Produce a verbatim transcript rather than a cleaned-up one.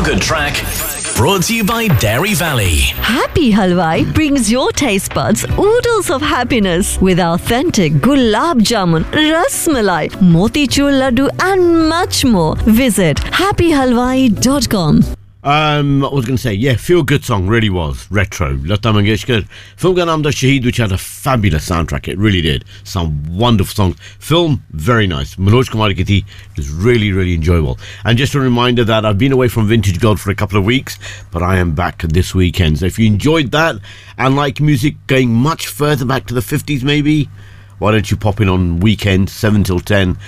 Good track. Brought to you by Dairy Valley. Happy Halwai brings your taste buds oodles of happiness with authentic gulab jamun, ras malai, motichur laddu and much more. Visit happy halwai dot com. Um, I was going to say, yeah, feel good song, really was. Retro, Lata Mangeshkar. Film ka naam tha Shaheed, which had a fabulous soundtrack. It really did. Some wonderful songs. Film, very nice. Manoj Kumar ki thi, it was really, really enjoyable. And just a reminder that I've been away from Vintage Gold for a couple of weeks, but I am back this weekend. So if you enjoyed that and like music going much further back to the fifties maybe, why don't you pop in on weekend, seven till ten,